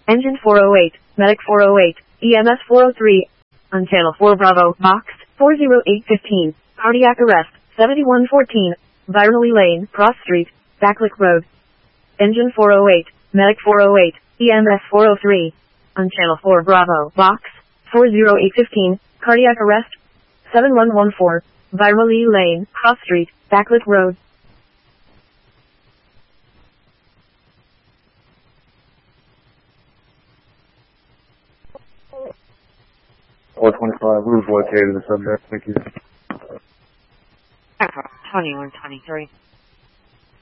Engine 408, Medic 408, EMS 403. On channel 4 Bravo, box 40815. Cardiac arrest 7114. Virally Lane, Cross Street, Backlick Road. Engine 408, Medic 408, EMS 403. On channel 4 Bravo, box 40815. Cardiac arrest 7114. Virally Lane, Cross Street, Backlick Road. 425, we've located the subject. Thank you. 2123.